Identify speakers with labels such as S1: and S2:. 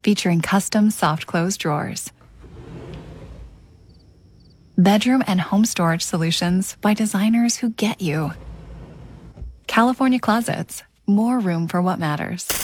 S1: featuring custom soft close drawers. Bedroom and home storage solutions by designers who get you. California Closets, more room for what matters.